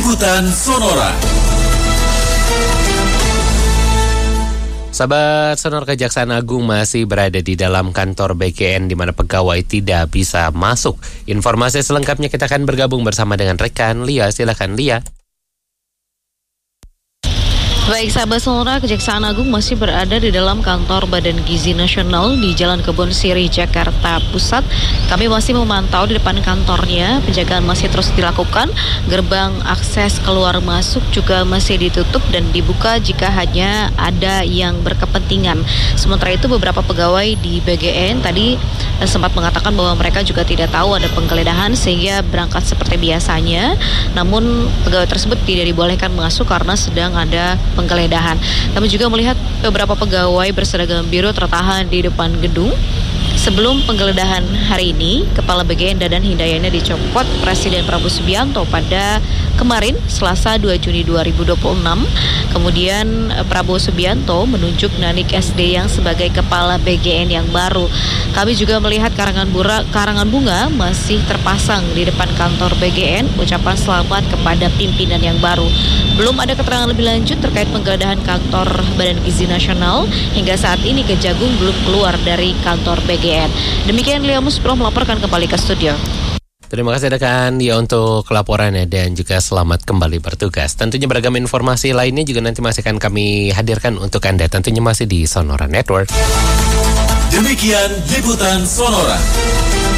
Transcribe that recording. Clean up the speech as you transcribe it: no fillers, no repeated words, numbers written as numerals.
Liputan Sonora. Sahabat Sonora, Kejaksaan Agung masih berada di dalam kantor BGN di mana pegawai tidak bisa masuk. Informasi selengkapnya kita akan bergabung bersama dengan rekan Lia. Silakan Lia. Baik sahabat Sonora, Kejaksaan Agung masih berada di dalam kantor Badan Gizi Nasional di Jalan Kebon Sirih, Jakarta Pusat. Kami masih memantau di depan kantornya, penjagaan masih terus dilakukan. Gerbang akses keluar masuk juga masih ditutup dan dibuka jika hanya ada yang berkepentingan. Sementara itu beberapa pegawai di BGN tadi sempat mengatakan bahwa mereka juga tidak tahu ada penggeledahan sehingga berangkat seperti biasanya. Namun pegawai tersebut tidak dibolehkan masuk karena sedang ada penggeledahan. Kami juga melihat beberapa pegawai berseragam biru tertahan di depan gedung. Sebelum penggeledahan hari ini, Kepala BGN Dadan Hindayani dicopot Presiden Prabowo Subianto pada kemarin Selasa 2 Juni 2026. Kemudian Prabowo Subianto menunjuk Nanik SD yang sebagai Kepala BGN yang baru. Kami juga melihat karangan bunga masih terpasang di depan kantor BGN, ucapan selamat kepada pimpinan yang baru. Belum ada keterangan lebih lanjut terkait penggeledahan kantor Badan Gizi Nasional. Hingga saat ini Kejagung belum keluar dari kantor BGN. Demikian Lia Musbro melaporkan kembali ke studio. Terima kasih rekan Lia untuk laporannya dan juga selamat kembali bertugas. Tentunya beragam informasi lainnya juga nanti masih akan kami hadirkan untuk Anda. Tentunya masih di Sonora Network. Demikian Liputan Sonora.